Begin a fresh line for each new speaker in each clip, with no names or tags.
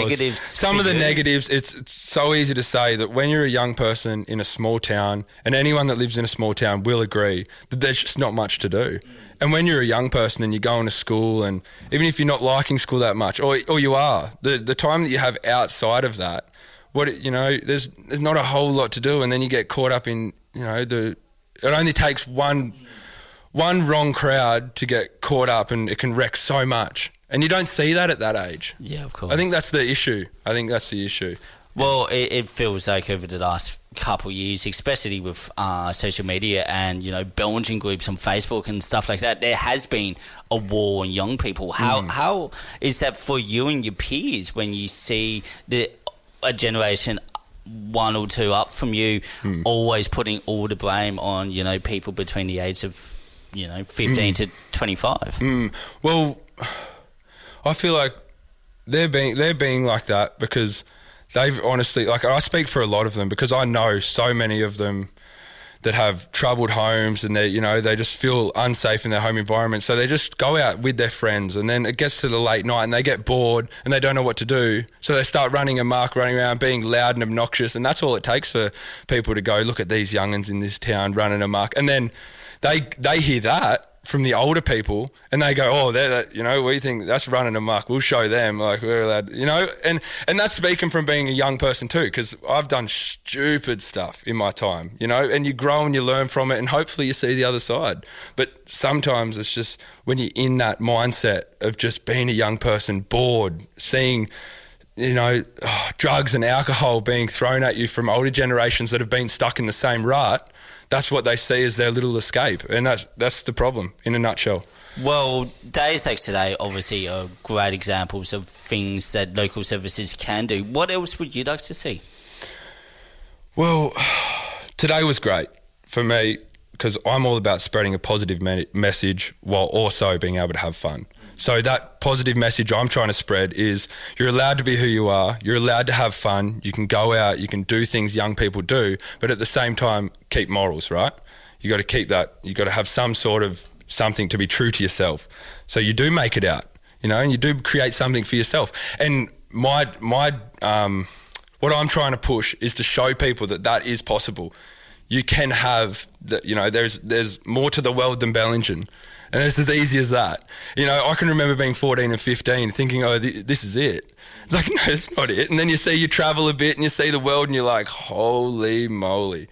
negatives.
Some of the negatives, it's so easy to say that when you're a young person in a small town, and anyone that lives in a small town will agree that there's just not much to do. And when you're a young person and you're going to school, and even if you're not liking school that much, or you are, the time that you have outside of that, there's not a whole lot to do, and then you get caught up in, it only takes one wrong crowd to get caught up, and it can wreck so much. And you don't see that at that age.
Yeah, of course.
I think that's the issue.
Well, it feels like over the last couple of years, especially with social media and, Belgian groups on Facebook and stuff like that, there has been a war on young people. How is that for you and your peers when you see a generation one or two up from you always putting all the blame on, people between the age of, 15 to 25?
Well, I feel like they're being like that because they've honestly, like, I speak for a lot of them because I know so many of them that have troubled homes, and they just feel unsafe in their home environment. So they just go out with their friends, and then it gets to the late night and they get bored and they don't know what to do. So they start running around, being loud and obnoxious. And that's all it takes for people to go, look at these young'uns in this town running amok. And then they hear that from the older people, and they go, oh, we think that's running amok. We'll show them, like, we're allowed, and that's speaking from being a young person too, because I've done stupid stuff in my time, and you grow and you learn from it, and hopefully you see the other side. But sometimes it's just when you're in that mindset of just being a young person, bored, seeing, drugs and alcohol being thrown at you from older generations that have been stuck in the same rut. That's what they see as their little escape, and that's the problem in a nutshell.
Well, days like today obviously are great examples of things that local services can do. What else would you like to see? Well,
today was great for me because I'm all about spreading a positive message while also being able to have fun. So that positive message I'm trying to spread is you're allowed to be who you are. You're allowed to have fun. You can go out. You can do things young people do, but at the same time, keep morals, right? You got to keep that. You got to have some sort of something to be true to yourself. So you do make it out, and you do create something for yourself. And my what I'm trying to push is to show people that is possible. You can have that. There's more to the world than Bellingen. And it's as easy as that. I can remember being 14 and 15 thinking, oh, this is it. It's like, no, it's not it. And then you travel a bit and you see the world and you're like, holy moly.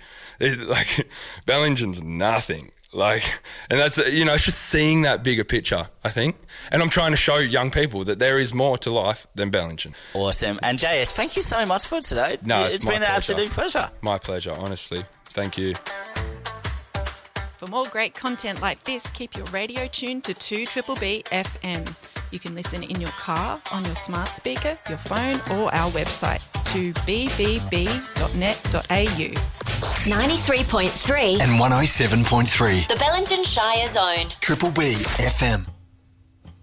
Bellingen's nothing. And that's, it's just seeing that bigger picture, I think. And I'm trying to show young people that there is more to life than Bellingen.
Awesome. And JS, thank you so much for today.
No,
it's been an absolute pleasure.
My pleasure, honestly. Thank you.
For more great content like this, keep your radio tuned to 2BBB FM. You can listen in your car, on your smart speaker, your phone, or our website, 2bbb.net.au.
93.3
and 107.3.
The Bellingen Shire Zone.
BBB FM.